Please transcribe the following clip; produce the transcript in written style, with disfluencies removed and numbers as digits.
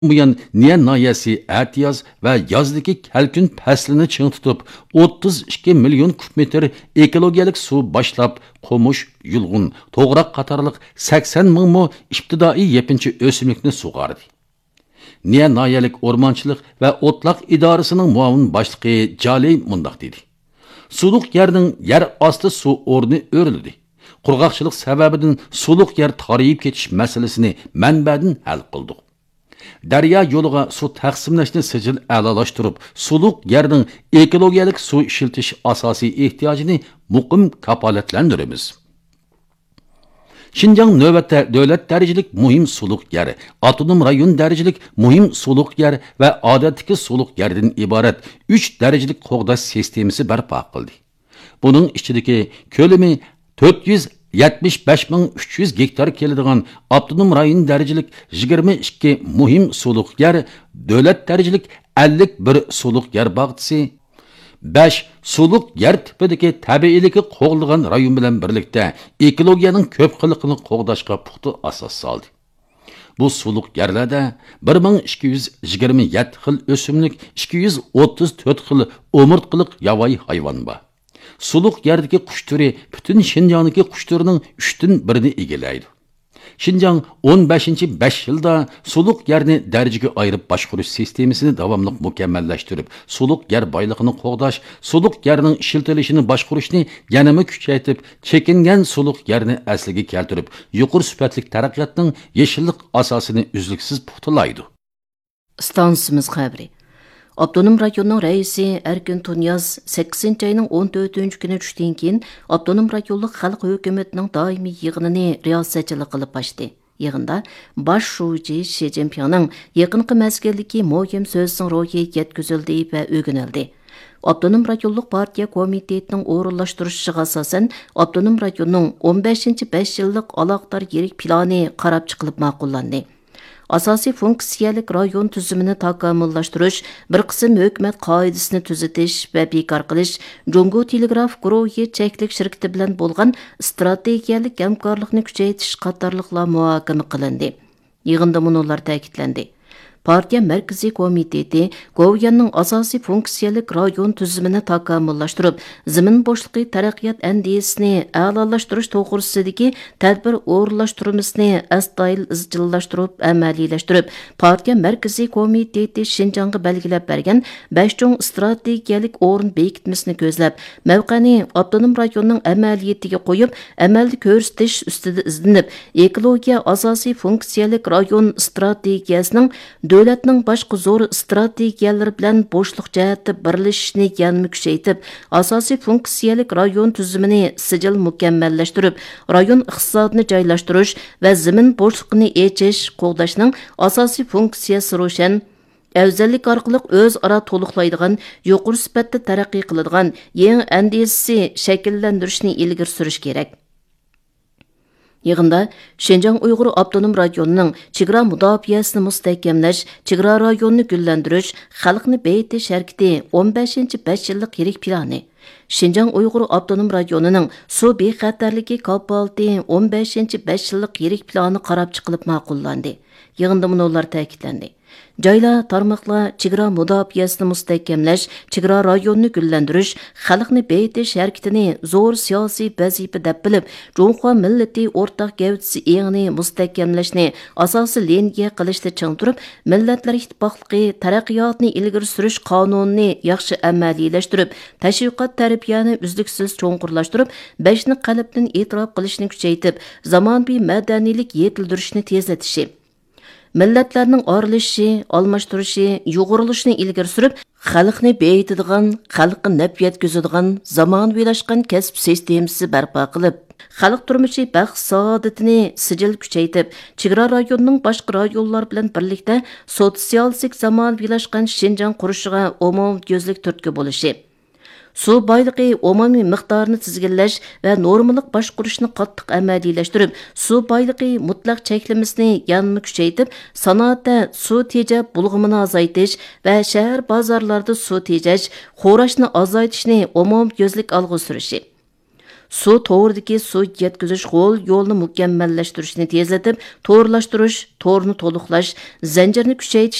Bu yan Niye nayesi Ertiyaz ve yazdaki kelkün paslini çın tutup 32 milyon kubmetre ekologiyalik su başlap Qo'mush, Yulg'un, To'g'raq qatorliq 80 ming mo ibtidoi yepinchi o'simlikni sug'ardi. Niye nayalik o'rmonchilik va o'tloq idorasining muavin boshlig'i Jali mundoq dedi. Suluq yerning yer osti suv o'rni o'rildi. Qurg'oqchilik sababidan suluq yer tariyib ketish masalasini manbadan hal qildik. Daryo yo'liga suv taqsimlashni sijil a'lolashtirib, suluq yerning ekologiyalik suv ishiltish asosiy ehtiyojini muqim kapolatlantiramiz. Şinjan növbətdə dövlət dərəcəlik mühim suluq yer, avtonom rayon dərəcəlik mühim suluq yer və adətdəki suluq yerdən ibarət 3 dərəcəlik qoğdaş sistemisi bərpa qıldı. Bunun içindəki kölemi 475.300 gektar keladigan avtonom rayon dərəcəlik 22 mühim suluq yer, dövlət dərəcəlik 51 suluq yer bağçısı 5. Suluq yer tipidagi tabiiyligi qo'g'ilgan rayon bilan birlikda ekologiyaning ko'p xilligini qo'g'dashga puxta asos soldi. Bu suluq yerlarda 1227 xil o'simlik, 234 xil o'murtqiliq yovvoyi hayvon bor. Suluq yerdagi qush turi butun Şinjandagi qush turining 3dan 1ni egallaydi. Şinjan 15-5 yılda suluq yerni dərəcəyə ayırıb başquruş sistemisini davamlıq mükemmelləşdirib, suluq yer baylıqını qoğdaş, suluq yerinin işiltilişini başquruşni yanımı küçəytib, çekingen suluq yerini əsliga keltirib, yuqur süpətlik taraqqiyatning yeşillik asasını üzlüksiz puxtalaydı. Stansimiz xəbri. Abdunum rayonunun rəisi Erkin Tunyaz 8 ayının 14 günü düşdüyün keyin Abdunum rayonluq xalq hökumətinin daimi yığınını riyasətçilik qılıb başdı. Yığında baş şuucu Xi Jinping'nin yaqinqi məzgildəki muhim sözünün ruhi yetkizildi və ögünildi. Abdunum rayonluq partiya komitetinin o'rinlashtirishiga asosan Abdunum rayonunun 15-5 yillik aloqador yirik plani qarab chiqilib ma'qullandi. Asosiy funksiyalik rayon tuzumini takomillashtirish, bir qism hukumat qoidasini tuzatish va bekor qilish, Jungo Telegraf guruhi cheklik shirkati bilan bo'lgan strategiyalik hamkorlikni kuchaytirish qatorliqlar muhokama qilindi. Yig'inda munolar ta'kidlandi. Partiya Mərkəzi Komiteti Goviyanның asasi funksiyalik rayon tüzümini takomillashtirib, zimin boşluqi taraqqiyot andisini a'lolashtirish to'g'risidagi tadbir o'rinlashtirmasini astoydil izchillashtirib, amaliylashtirib, partiya Mərkəzi Komiteti Şinjanga belgilab bergan 5 cho'ng strategiyalik o'rin bekitmasini ko'zlab, mavqani avtonom rayonning amaliyatiga qo'yib, amalda ko'rsatish ustida izlanib, ekologiya asosiy funksiyalik rayon strategiyasining Dövlətning başqa zo'r strategiyalari bilan bo'shliq jihatda birlashishni yanada kuchaytirib, asosiy funksiyalik rayon tuzumini sijil mukammallashtirib, rayon iqtisodini joylashtirish va zimin bo'shliqini echish, qo'g'dashning asosiy funksiyasi ro'shan Əvzəllik arqılıq o'zaro to'liqlaydigan, yuqori sifatda taraqqiy qiladigan yangi andisasi shakllantirishni ilgari surish kerak. Yığında Şinjan Uyghur Abdunum rayonining chegara mudofiasini mustahkamlash, chegara rayonini gullantirish, xalqni beyitish harakati 15-5 yillik yirik plani. Şinjan Uyghur Abdunum rayonining suv bexatarligi kapalti 15-5 yillik yirik plani qarab chiqilib ma'qullandi. Yığında munolar ta'kidlandi. Joylar, tarmoqlar chegara mudofiasini mustahkamlash, chegara rayonini gullantirish, xalqni beyitish harakatini zo'r siyosiy vazifa deb bilib, Junxo millati o'rtaq gavdasi engini mustahkamlashni asosiy liniya qilishda ching turib, Millatlar Ittifoqligi taraqqiyotni ilgari surish qonunini yaxshi amaliylashtirib, tashviqot tarbiyani uzluksiz cho'nqurlashtirib, beshni qalbdan e'tirof qilishni kuchaytirib, zamonaviy madaniylik yetildirishni tezlatishi, millatlarning orilishi, almashtirishi, yo'g'rilishini ilgari surib, xalqni beyitadigan, xalqqa naf yetkazadigan zamonaviylashgan kasb sistemasi barpo qilib, xalq turmushi baxt saodatini sijil kuchaytirib, chegara rayonining boshqa rayonlar bilan birlikda sotsialistik zamonaviylashgan Şinjan qurishiga umumko'zlik turtki bo'lishi, suv boyligi umumiy miqdorini tizginlash va normalik boshqurishni qattiq amaliylashtirib, suv boyligi mutlaq cheklamasini yanada kuchaytirib, sanoatda suv tejab bulg'imini azaytish va shahar bozorlarda suv tejash, xo'rashni azaytishni umumko'zlik olg'a surishi, su to'g'ridagi suv yetkazish g'ol yo'lni mukammalashtirishni tezlatib, to'g'rilashtirish, to'g'rini to'liqlash, zanjirni kuchaytirish